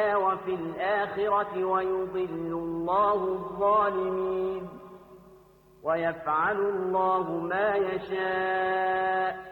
الدنيا وفي الآخرة ويضل الله الظالمين ويفعل الله ما يشاء